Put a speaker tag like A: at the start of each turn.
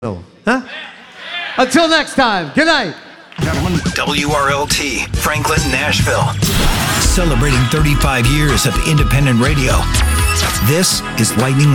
A: Huh? Until next time, good night.
B: WRLT, Franklin, Nashville. Celebrating 35 years of independent radio. This is Lightning